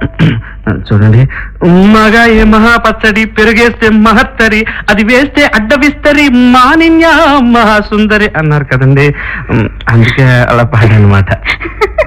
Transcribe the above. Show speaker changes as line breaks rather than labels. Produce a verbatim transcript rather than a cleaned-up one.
చూడండి, మగాయి మహాపచ్చడి, పెరుగేస్తే మహత్తరి, అది వేస్తే అడ్డవిస్తరి, మానిన్య మహాసుందరి అన్నారు కదండి, అందుకే అలా పాడనమాట.